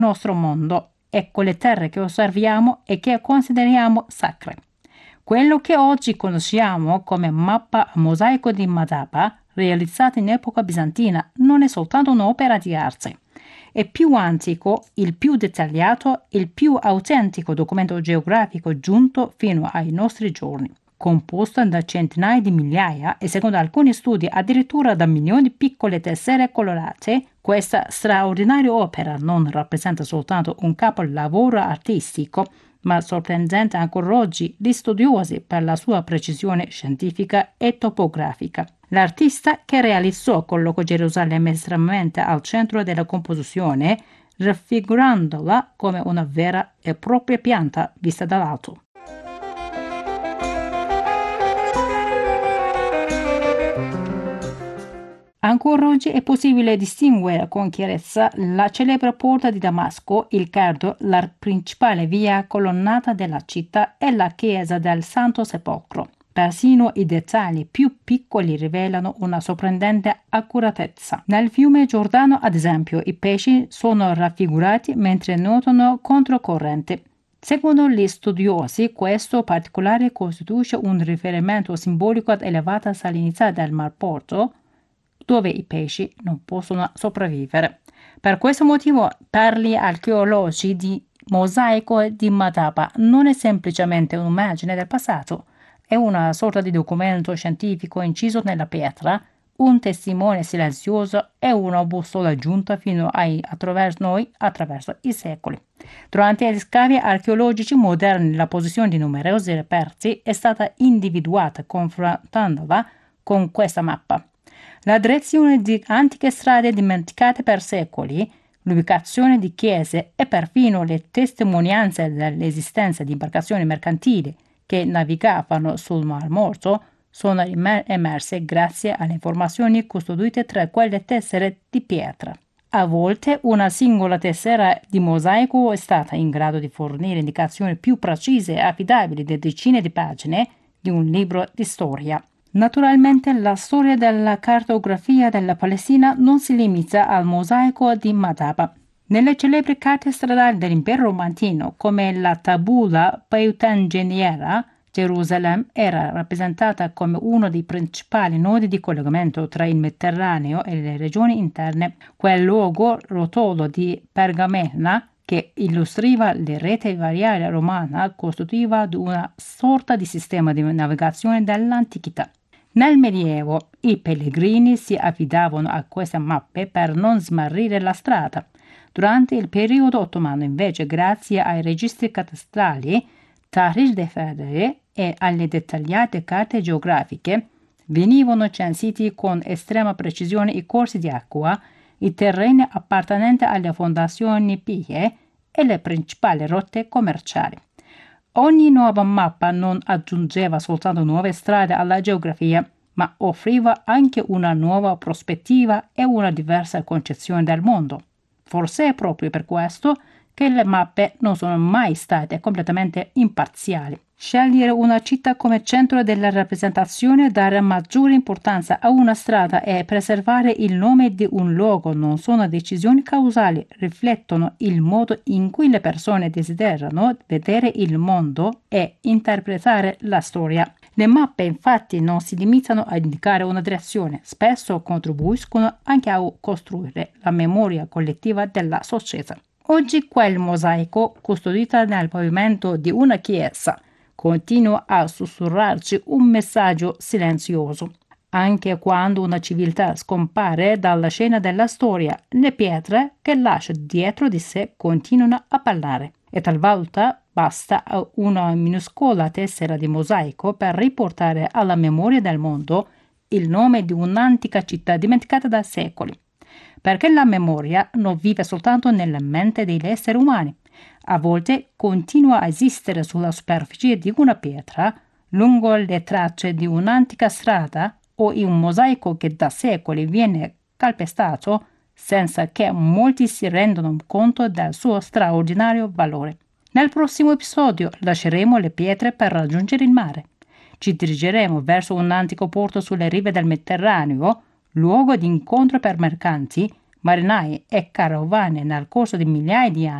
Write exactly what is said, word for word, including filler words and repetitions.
nostro mondo e con le terre che osserviamo e che consideriamo sacre. Quello che oggi conosciamo come mappa a mosaico di Madaba, realizzata in epoca bizantina, non è soltanto un'opera di arte. È più antico, il più dettagliato, il più autentico documento geografico giunto fino ai nostri giorni. Composta da centinaia di migliaia e secondo alcuni studi addirittura da milioni di piccole tessere colorate, questa straordinaria opera non rappresenta soltanto un capolavoro artistico, ma sorprendente ancora oggi di studiosi per la sua precisione scientifica e topografica. L'artista, che realizzò colloco Gerusalemme estremamente al centro della composizione, raffigurandola come una vera e propria pianta vista dall'alto. Ancora oggi è possibile distinguere con chiarezza la celebre porta di Damasco, il Cardo, la principale via colonnata della città e la chiesa del Santo Sepolcro. Persino i dettagli più piccoli rivelano una sorprendente accuratezza. Nel fiume Giordano, ad esempio, i pesci sono raffigurati mentre nuotano controcorrente. Secondo gli studiosi, questo particolare costituisce un riferimento simbolico ad elevata salinità del Mar Porto, dove i pesci non possono sopravvivere. Per questo motivo, per gli archeologi di mosaico di Madaba non è semplicemente un'immagine del passato, è una sorta di documento scientifico inciso nella pietra, un testimone silenzioso e una bussola giunta fino a attraverso noi attraverso i secoli. Durante gli scavi archeologici moderni, la posizione di numerosi reperti è stata individuata confrontandola con questa mappa. La direzione di antiche strade dimenticate per secoli, l'ubicazione di chiese e perfino le testimonianze dell'esistenza di imbarcazioni mercantili che navigavano sul Mar Morto sono emerse grazie alle informazioni custodite tra quelle tessere di pietra. A volte una singola tessera di mosaico è stata in grado di fornire indicazioni più precise e affidabili di decine di pagine di un libro di storia. Naturalmente la storia della cartografia della Palestina non si limita al mosaico di Madaba. Nelle celebri carte stradali dell'impero romano, come la tabula Peutingeriana, Gerusalemme era rappresentata come uno dei principali nodi di collegamento tra il Mediterraneo e le regioni interne. Quel luogo rotolo di pergamena che illustriva le rete viaria romana costituiva una sorta di sistema di navigazione dell'antichità. Nel Medioevo i pellegrini si affidavano a queste mappe per non smarrire la strada. Durante il periodo ottomano, invece, grazie ai registri catastali, Tarikh Deftere e alle dettagliate carte geografiche, venivano censiti con estrema precisione i corsi di acqua, i terreni appartenenti alle fondazioni pie e le principali rotte commerciali. Ogni nuova mappa non aggiungeva soltanto nuove strade alla geografia, ma offriva anche una nuova prospettiva e una diversa concezione del mondo. Forse è proprio per questo che le mappe non sono mai state completamente imparziali. Scegliere una città come centro della rappresentazione, dare maggiore importanza a una strada e preservare il nome di un luogo non sono decisioni causali, riflettono il modo in cui le persone desiderano vedere il mondo e interpretare la storia. Le mappe infatti non si limitano a indicare una direzione, spesso contribuiscono anche a costruire la memoria collettiva della società. Oggi quel mosaico, custodito nel pavimento di una chiesa, continua a sussurrarci un messaggio silenzioso. Anche quando una civiltà scompare dalla scena della storia, le pietre che lascia dietro di sé continuano a parlare. E talvolta basta una minuscola tessera di mosaico per riportare alla memoria del mondo il nome di un'antica città dimenticata da secoli. Perché la memoria non vive soltanto nella mente degli esseri umani. A volte continua a esistere sulla superficie di una pietra, lungo le tracce di un'antica strada o in un mosaico che da secoli viene calpestato senza che molti si rendano conto del suo straordinario valore. Nel prossimo episodio lasceremo le pietre per raggiungere il mare. Ci dirigeremo verso un antico porto sulle rive del Mediterraneo, luogo di incontro per mercanti, marinai e carovane nel corso di migliaia di anni